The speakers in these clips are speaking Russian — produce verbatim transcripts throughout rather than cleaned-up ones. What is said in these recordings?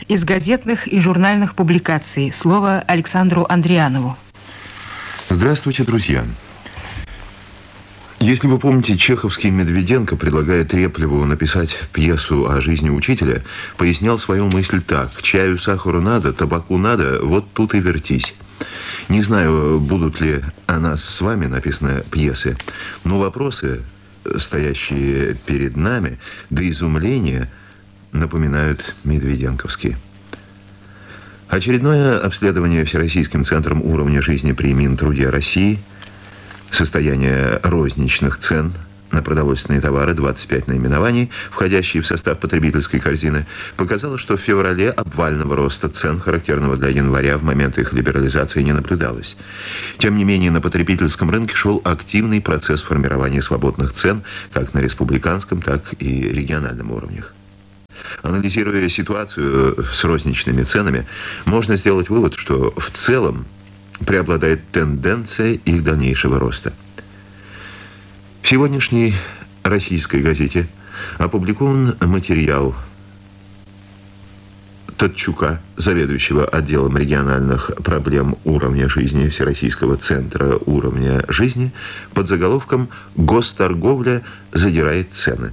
из газетных и журнальных публикаций. Слово Александру Андрианову. Здравствуйте, друзья. Если вы помните, чеховский Медведенко, предлагая Треплеву написать пьесу о жизни учителя, пояснял свою мысль так: чаю, сахару надо, табаку надо, вот тут и вертись. Не знаю, будут ли о нас с вами написаны пьесы, но вопросы, стоящие перед нами, до изумления напоминают медведенковские. Очередное обследование Всероссийским центром уровня жизни при Минтруде России, состояние розничных цен на продовольственные товары, двадцать пять наименований, входящие в состав потребительской корзины, показало, что в феврале обвального роста цен, характерного для января, в момент их либерализации не наблюдалось. Тем не менее, на потребительском рынке шел активный процесс формирования свободных цен как на республиканском, так и региональном уровнях. Анализируя ситуацию с розничными ценами, можно сделать вывод, что в целом преобладает тенденция их дальнейшего роста. В сегодняшней российской газете опубликован материал Татчука, заведующего отделом региональных проблем уровня жизни Всероссийского центра уровня жизни, под заголовком «Госторговля задирает цены».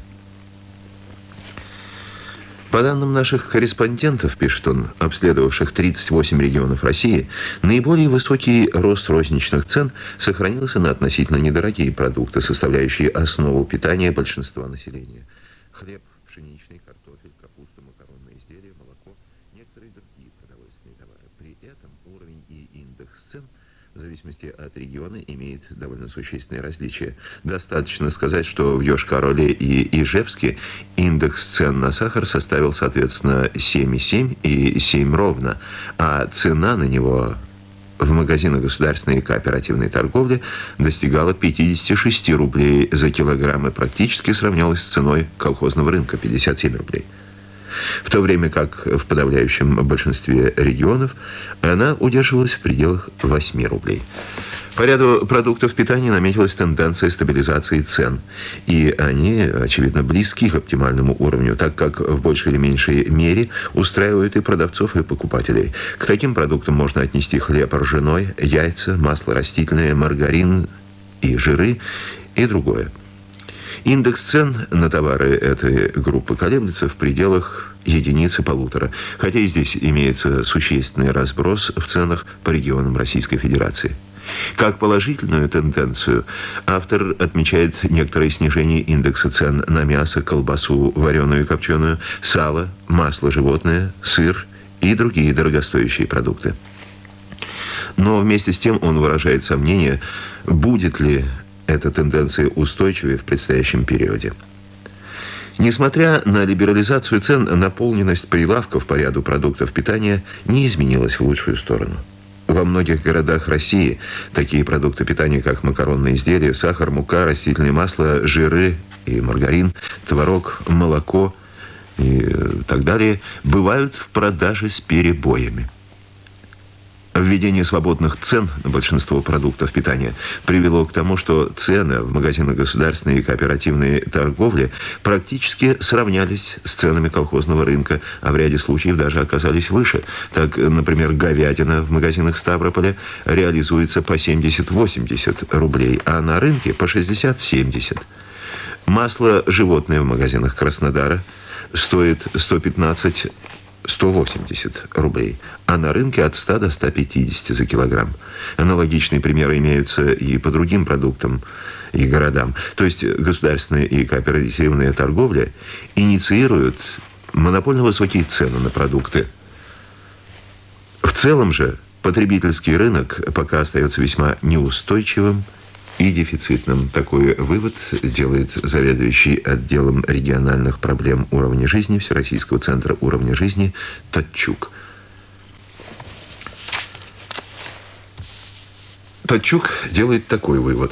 По данным наших корреспондентов, пишет он, обследовавших тридцать восемь регионов России, наиболее высокий рост розничных цен сохранился на относительно недорогие продукты, составляющие основу питания большинства населения. Хлеб, пшеничный, картофель, капуста, макаронные изделия, молоко, некоторые другие продовольственные товары. При этом уровень и индекс цен в зависимости от региона имеет довольно существенные различия. Достаточно сказать, что в Йошкар-Оле и Ижевске индекс цен на сахар составил, соответственно, семь и семь и семь ровно, а цена на него в магазинах государственной и кооперативной торговли достигала пятьдесят шесть рублей за килограмм и практически сравнялась с ценой колхозного рынка пятьдесят семь рублей. В то время как в подавляющем большинстве регионов она удерживалась в пределах восьми рублей. По ряду продуктов питания наметилась тенденция стабилизации цен, и они, очевидно, близки к оптимальному уровню, так как в большей или меньшей мере устраивают и продавцов, и покупателей. К таким продуктам можно отнести хлеб ржаной, яйца, масло растительное, маргарин и жиры и другое. Индекс цен на товары этой группы колеблется в пределах единицы полутора, хотя и здесь имеется существенный разброс в ценах по регионам Российской Федерации. Как положительную тенденцию автор отмечает некоторое снижение индекса цен на мясо, колбасу, вареную и копченую, сало, масло животное, сыр и другие дорогостоящие продукты. Но вместе с тем он выражает сомнение, будет ли эта тенденция устойчивая в предстоящем периоде. Несмотря на либерализацию цен, наполненность прилавков по ряду продуктов питания не изменилась в лучшую сторону. Во многих городах России такие продукты питания, как макаронные изделия, сахар, мука, растительное масло, жиры и маргарин, творог, молоко и так далее, бывают в продаже с перебоями. Введение свободных цен на большинство продуктов питания привело к тому, что цены в магазинах государственной и кооперативной торговли практически сравнялись с ценами колхозного рынка, а в ряде случаев даже оказались выше. Так, например, говядина в магазинах Ставрополя реализуется по семьдесят-восемьдесят рублей, а на рынке по шестьдесят-семьдесят. Масло животное в магазинах Краснодара стоит сто пятнадцать — сто восемьдесят рублей, а на рынке от ста до ста пятидесяти за килограмм. Аналогичные примеры имеются и по другим продуктам и городам. То есть государственная и кооперативная торговля инициируют монопольно высокие цены на продукты. В целом же потребительский рынок пока остается весьма неустойчивым и дефицитным. Такой вывод делает заведующий отделом региональных проблем уровня жизни Всероссийского центра уровня жизни Татчук. Татчук делает такой вывод.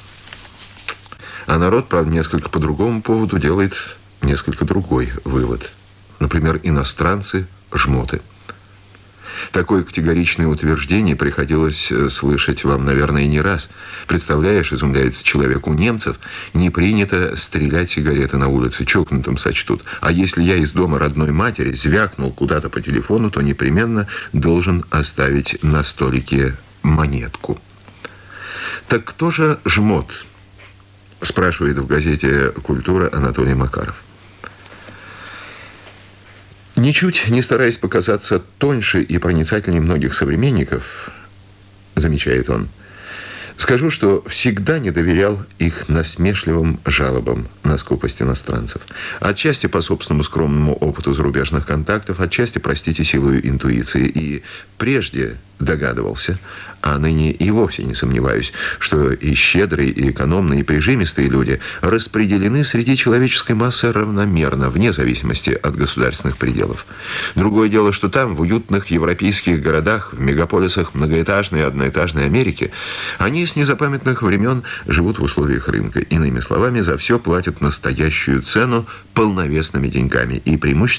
А народ, правда, несколько по другому поводу делает несколько другой вывод. Например, иностранцы, жмоты. Такое категоричное утверждение приходилось слышать вам, наверное, не раз. Представляешь, изумляется человек, у немцев не принято стрелять сигареты на улице, чокнутым сочтут. А если я из дома родной матери звякнул куда-то по телефону, то непременно должен оставить на столике монетку. Так кто же жмот? Спрашивает в газете «Культура» Анатолий Макаров. Ничуть не стараясь показаться тоньше и проницательнее многих современников, замечает он, скажу, что всегда не доверял их насмешливым жалобам на скупость иностранцев. Отчасти по собственному скромному опыту зарубежных контактов, отчасти, простите, силою интуиции. И прежде догадывался, а ныне и вовсе не сомневаюсь, что и щедрые, и экономные, и прижимистые люди распределены среди человеческой массы равномерно, вне зависимости от государственных пределов. Другое дело, что там, в уютных европейских городах, в мегаполисах многоэтажной и одноэтажной Америки, они с незапамятных времен живут в условиях рынка. Иными словами, за все платят настоящую цену полновесными деньгами и преимущественно